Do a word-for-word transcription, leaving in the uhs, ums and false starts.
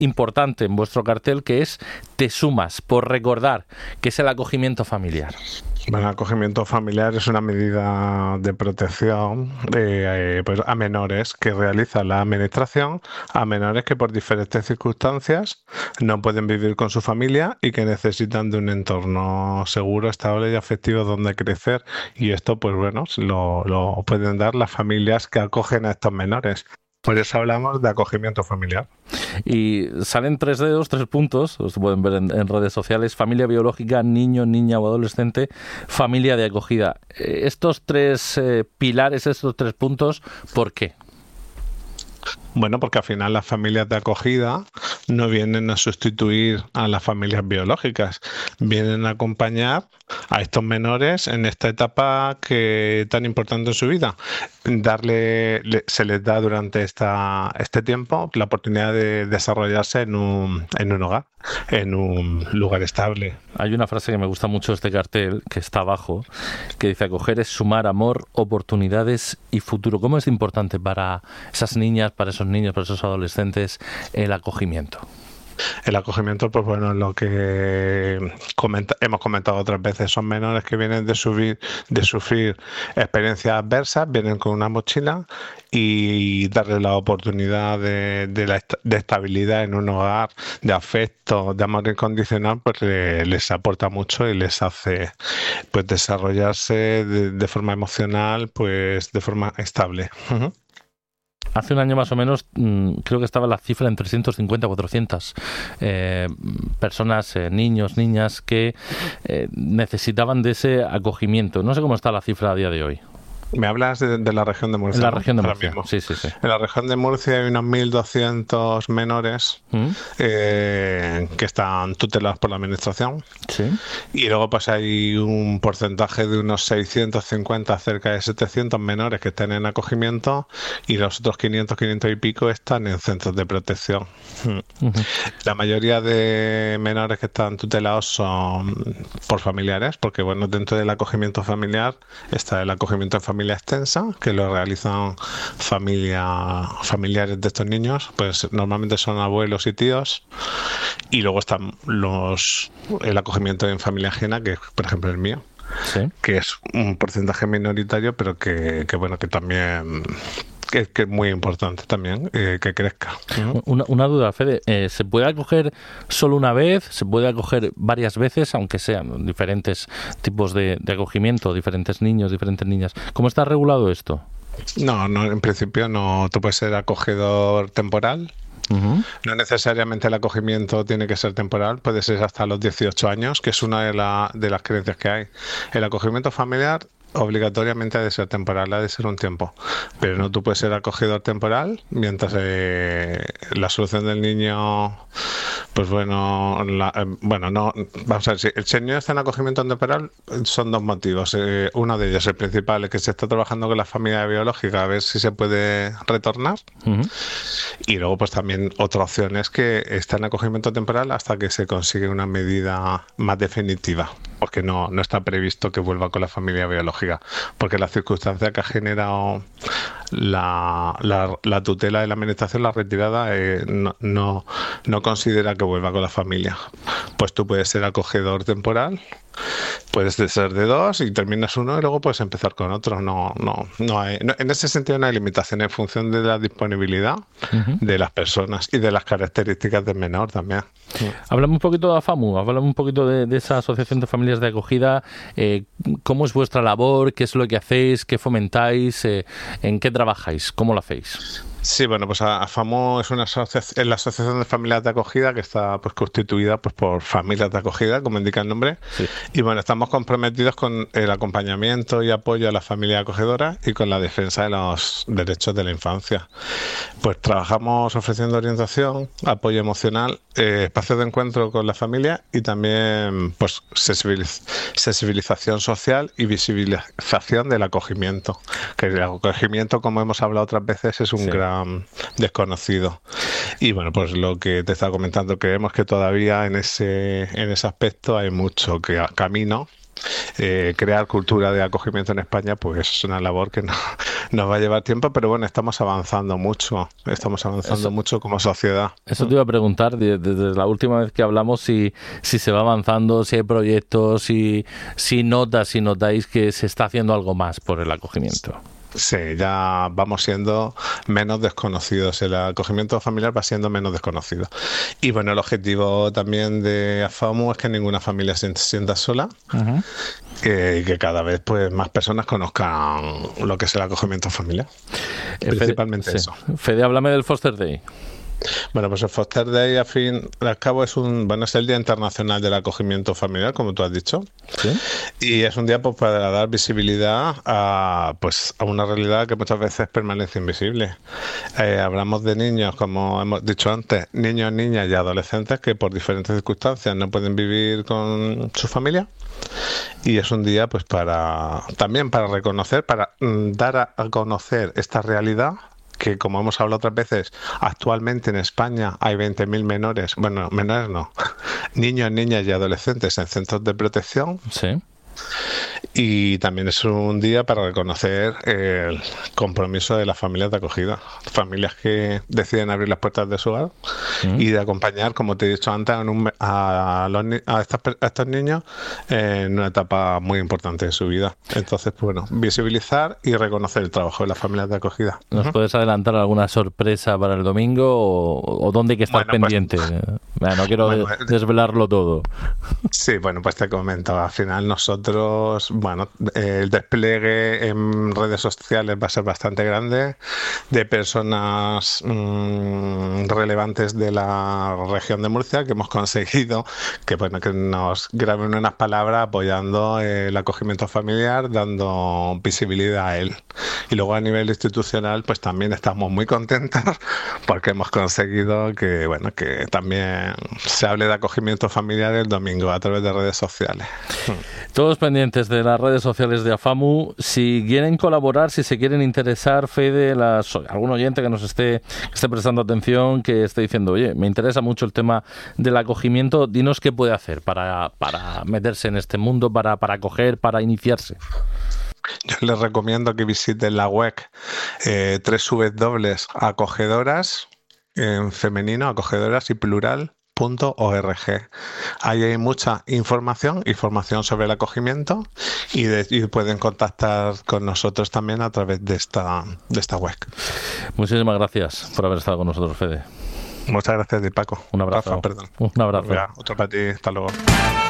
importante en vuestro cartel, que es Te Sumas, por recordar, que es el acogimiento familiar. Bueno, el acogimiento familiar es una medida de protección eh, eh, pues a menores que realiza la administración a menores que por diferentes circunstancias no pueden vivir con su familia y que necesitan de un entorno seguro, estable y afectivo donde crecer. Y esto, pues bueno, lo, lo pueden dar las familias que acogen a estos menores. Por eso hablamos de acogimiento familiar. Y salen tres dedos, tres puntos, los pueden ver en, en redes sociales: familia biológica, niño, niña o adolescente, familia de acogida. Estos tres eh, pilares, estos tres puntos, ¿por qué? Bueno, porque al final las familias de acogida no vienen a sustituir a las familias biológicas, vienen a acompañar a estos menores en esta etapa que tan importante en su vida. Darle, le, se les da durante esta, este tiempo la oportunidad de desarrollarse en un, en un hogar, en un lugar estable. Hay una frase que me gusta mucho de este cartel, que está abajo, que dice: acoger es sumar amor, oportunidades y futuro. ¿Cómo es importante para esas niñas, para esos niños, para esos adolescentes, el acogimiento? El acogimiento, pues bueno, lo que comenta, hemos comentado otras veces, son menores que vienen de, subir, de sufrir experiencias adversas, vienen con una mochila, y darles la oportunidad de, de, la, de estabilidad en un hogar, de afecto, de amor incondicional, pues le, les aporta mucho y les hace pues desarrollarse de, de forma emocional, pues de forma estable. Uh-huh. Hace un año más o menos, creo que estaba la cifra en trescientos cincuenta, cuatrocientas eh, personas, eh, niños, niñas que eh, necesitaban de ese acogimiento. No sé cómo está la cifra a día de hoy. Me hablas de, de la región de Murcia. En la región de ¿no? Murcia, sí, sí, sí. En la región de Murcia hay unos mil doscientos menores ¿Mm? eh, que están tutelados por la administración. Sí. Y luego pues hay un porcentaje de unos seiscientos cincuenta, cerca de setecientos menores que están en acogimiento, y los otros quinientos, quinientos y pico están en centros de protección. Uh-huh. La mayoría de menores que están tutelados son por familiares, porque bueno, dentro del acogimiento familiar está el acogimiento en familia extensa, que lo realizan familia, familiares de estos niños, pues normalmente son abuelos y tíos, y luego están los el acogimiento en familia ajena, que es por ejemplo el mío, ¿sí? Que es un porcentaje minoritario, pero que, que bueno, que también que, que es muy importante también eh, que crezca. ¿No? Una, una duda, Fede, eh, ¿se puede acoger solo una vez? ¿Se puede acoger varias veces, aunque sean diferentes tipos de, de acogimiento, diferentes niños, diferentes niñas? ¿Cómo está regulado esto? No, no, en principio no. Tú puedes ser acogedor temporal. Uh-huh. No necesariamente el acogimiento tiene que ser temporal, puede ser hasta los dieciocho años, que es una de, la, de las creencias que hay. El acogimiento familiar obligatoriamente ha de ser temporal, ha de ser un tiempo, pero no, tú puedes ser acogedor temporal mientras eh, la solución del niño, pues bueno, la, eh, bueno, no, vamos a ver, si el, si el niño está en acogimiento temporal, son dos motivos. Eh, uno de ellos, el principal, es que se está trabajando con la familia biológica a ver si se puede retornar. Uh-huh. Y luego pues también otra opción es que está en acogimiento temporal hasta que se consigue una medida más definitiva, porque no, no está previsto que vuelva con la familia biológica, porque la circunstancia que ha generado la, la, la tutela de la administración, la retirada, eh, no, no, no considera que vuelva con la familia. Pues tú puedes ser acogedor temporal, puedes ser de dos y terminas uno y luego puedes empezar con otro. No, no, no hay, no, en ese sentido no hay limitación en función de la disponibilidad uh-huh. de las personas y de las características del menor también. Háblame un poquito de AFAMU, háblame un poquito de, de esa Asociación de Familias de Acogida. Eh, ¿Cómo es vuestra labor? ¿Qué es lo que hacéis? ¿Qué fomentáis? Eh, ¿En qué trabajáis? ¿Cómo lo hacéis? Sí, bueno, pues AFAMU es una asociación, es la Asociación de Familias de Acogida, que está pues constituida pues por familias de acogida, como indica el nombre. Sí. Y bueno, estamos comprometidos con el acompañamiento y apoyo a las familias acogedoras y con la defensa de los derechos de la infancia. Pues trabajamos ofreciendo orientación, apoyo emocional, eh, espacios de encuentro con la familia y también pues sensibiliz- sensibilización social y visibilización del acogimiento. Que el acogimiento, como hemos hablado otras veces, es un sí. gran desconocido. Y bueno, pues lo que te estaba comentando, creemos que todavía en ese en ese aspecto hay mucho que camino eh, crear cultura de acogimiento en España, pues es una labor que no, nos va a llevar tiempo, pero bueno, estamos avanzando mucho, estamos avanzando eso, mucho como sociedad. Eso te iba a preguntar, desde la última vez que hablamos, si, si se va avanzando, si hay proyectos, si, si notas, si notáis que se está haciendo algo más por el acogimiento. Sí, ya vamos siendo menos desconocidos, el acogimiento familiar va siendo menos desconocido. Y bueno, el objetivo también de AFAMU es que ninguna familia se sienta sola, uh-huh. que, y que cada vez pues más personas conozcan lo que es el acogimiento familiar, eh, principalmente Fede, eso. Sí. Fede, háblame del Foster Day. Bueno, pues el Foster Day, al fin y al cabo, es un bueno es el Día Internacional del Acogimiento Familiar, como tú has dicho. ¿Sí? Y es un día pues para dar visibilidad a pues a una realidad que muchas veces permanece invisible. Eh, hablamos de niños, como hemos dicho antes, niños, niñas y adolescentes que por diferentes circunstancias no pueden vivir con su familia. Y es un día pues para también para reconocer, para mm, dar a, a conocer esta realidad, que como hemos hablado otras veces, actualmente en España hay veinte mil menores, bueno, menores no, niños, niñas y adolescentes en centros de protección. Sí. Y también es un día para reconocer el compromiso de las familias de acogida, familias que deciden abrir las puertas de su hogar mm. y de acompañar, como te he dicho antes, en un, a, los, a, estas, a estos niños en una etapa muy importante de su vida. Entonces, pues, bueno, visibilizar y reconocer el trabajo de las familias de acogida. ¿Nos uh-huh. puedes adelantar alguna sorpresa para el domingo o, o dónde hay que estar bueno, pendiente? Pues, bueno, no quiero bueno, desvelarlo todo. Sí, bueno, pues te comento, al final nosotros, bueno, el despliegue en redes sociales va a ser bastante grande, de personas mmm, relevantes de la región de Murcia, que hemos conseguido que, bueno, que nos graben unas palabras apoyando el acogimiento familiar, dando visibilidad a él. Y luego a nivel institucional, pues también estamos muy contentos porque hemos conseguido que, bueno, que también se hable de acogimiento familiar el domingo a través de redes sociales. Todos pendientes de las redes sociales de AFAMU. Si quieren colaborar, si se quieren interesar, Fede, las, algún oyente que nos esté, que esté prestando atención, que esté diciendo, oye, me interesa mucho el tema del acogimiento, dinos qué puede hacer para, para meterse en este mundo, para, para acoger, para iniciarse. Yo les recomiendo que visiten la web eh, doble u doble u doble u punto acogedoras, en femenino, acogedoras y plural, punto org. Ahí hay mucha información, información sobre el acogimiento y, de, y pueden contactar con nosotros también a través de esta, de esta web. Muchísimas gracias por haber estado con nosotros, Fede. Muchas gracias, Paco. Un abrazo. Rafa, perdón. Un abrazo. Venga, otro para ti. Hasta luego.